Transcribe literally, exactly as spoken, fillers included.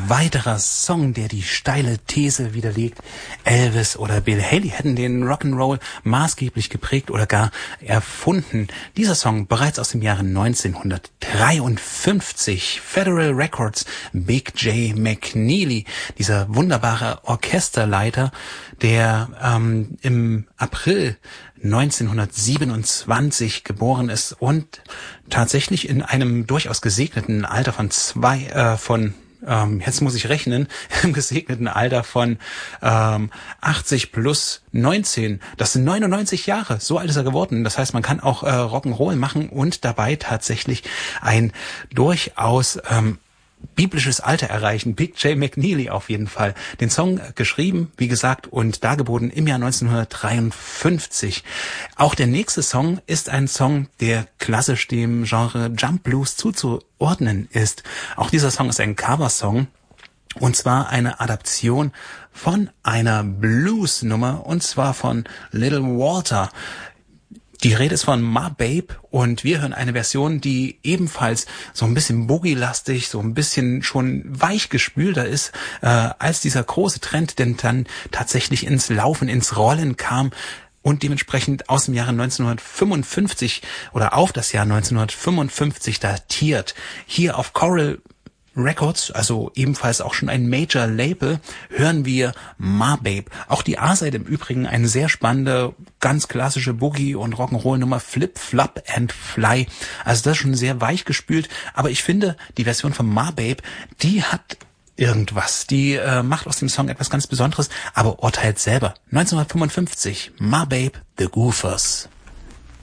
weiterer Song, der die steile These widerlegt, Elvis oder Bill Haley hätten den Rock'n'Roll maßgeblich geprägt oder gar erfunden. Dieser Song bereits aus dem Jahre neunzehnhundertdreiundfünfzig. Federal Records, Big J McNeely, dieser wunderbare Orchesterleiter, der ähm, im April neunzehnhundertsiebenundzwanzig geboren ist und tatsächlich in einem durchaus gesegneten Alter von zwei, äh, von, ähm, jetzt muss ich rechnen, im gesegneten Alter von ähm, achtzig plus neunzehn, das sind neunundneunzig Jahre, so alt ist er geworden. Das heißt, man kann auch äh, Rock'n'Roll machen und dabei tatsächlich ein durchaus ähm, biblisches Alter erreichen. Big J McNeely auf jeden Fall. Den Song geschrieben, wie gesagt, und dargeboten im Jahr neunzehnhundertdreiundfünfzig. Auch der nächste Song ist ein Song, der klassisch dem Genre Jump Blues zuzuordnen ist. Auch dieser Song ist ein Coversong. Und zwar eine Adaption von einer Blues-Nummer, und zwar von Little Walter. Die Rede ist von Ma Babe und wir hören eine Version, die ebenfalls so ein bisschen boogie-lastig, so ein bisschen schon weich gespülter ist, äh, als dieser große Trend, denn dann tatsächlich ins Laufen, ins Rollen kam und dementsprechend aus dem Jahre neunzehnhundertfünfundfünfzig oder auf das Jahr neunzehnhundertfünfundfünfzig datiert. Hier auf Coral Records, also ebenfalls auch schon ein Major Label, hören wir Ma Babe. Auch die A-Seite im Übrigen eine sehr spannende, ganz klassische Boogie- und Rock'n'Roll-Nummer, Flip, Flop and Fly. Also das ist schon sehr weich gespült, aber ich finde, die Version von Ma Babe, die hat irgendwas. Die äh, macht aus dem Song etwas ganz Besonderes, aber urteilt selber. neunzehnhundertfünfundfünfzig, Ma Babe, The Goofers.